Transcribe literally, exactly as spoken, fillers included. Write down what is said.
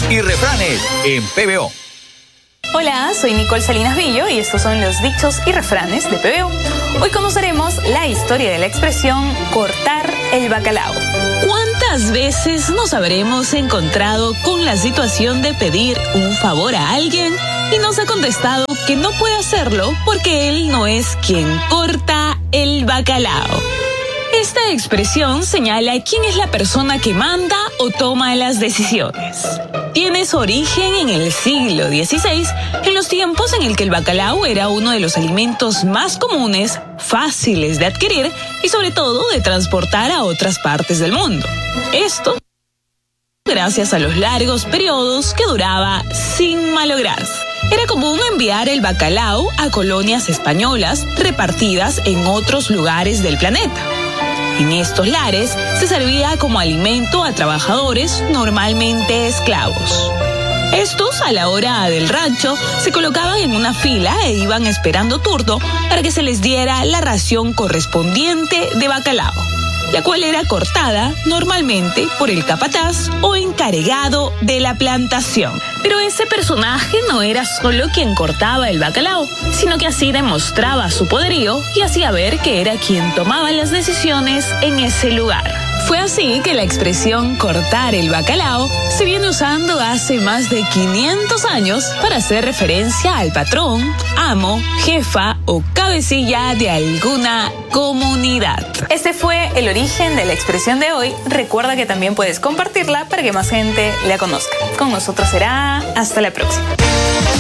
y refranes en P B O. Hola, soy Nicole Salinas Villo y estos son los dichos y refranes de P B O. Hoy conoceremos la historia de la expresión cortar el bacalao. ¿Cuántas veces nos habremos encontrado con la situación de pedir un favor a alguien y nos ha contestado que no puede hacerlo porque él no es quien corta el bacalao? Esta expresión señala quién es la persona que manda o toma las decisiones. Tiene su origen en el siglo dieciséis, en los tiempos en el que el bacalao era uno de los alimentos más comunes, fáciles de adquirir y sobre todo de transportar a otras partes del mundo. Esto gracias a los largos periodos que duraba sin malograrse. Era común enviar el bacalao a colonias españolas repartidas en otros lugares del planeta. En estos lares se servía como alimento a trabajadores, normalmente esclavos. Estos, a la hora del rancho, se colocaban en una fila e iban esperando turno para que se les diera la ración correspondiente de bacalao, la cual era cortada normalmente por el capataz o encargado de la plantación. Pero ese personaje no era solo quien cortaba el bacalao, sino que así demostraba su poderío y hacía ver que era quien tomaba las decisiones en ese lugar. Fue así que la expresión cortar el bacalao se viene usando hace más de quinientos años para hacer referencia al patrón, amo, jefa o cabecilla de alguna comunidad. Este fue el origen de la expresión de hoy. Recuerda que también puedes compartirla para que más gente la conozca. Con nosotros será hasta la próxima.